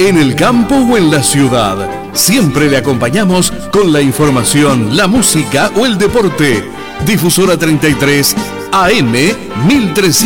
En el campo o en la ciudad, siempre le acompañamos con la información, la música o el deporte. Difusora 33 AM 1300.